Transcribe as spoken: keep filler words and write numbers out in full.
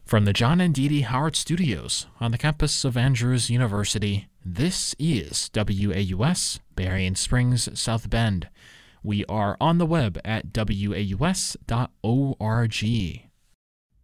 From the John and Dee Dee Howard Studios on the campus of Andrews University, this is W A U S, Berrien Springs, South Bend. We are on the web at W A U S dot org.